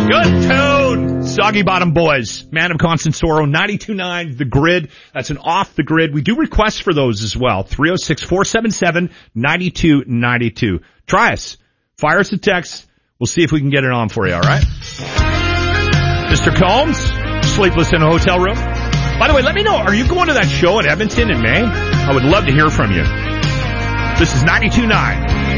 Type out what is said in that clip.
Good tune. Soggy Bottom Boys, Man of Constant Sorrow, 92.9 The Grid. That's an off the grid. We do requests for those as well. 306-477-9292. Try us. Fire us a text. We'll see if we can get it on for you, all right? Mr. Combs, sleepless in a hotel room. By the way, let me know, are you going to that show in Edmonton in May? I would love to hear from you. This is 92.9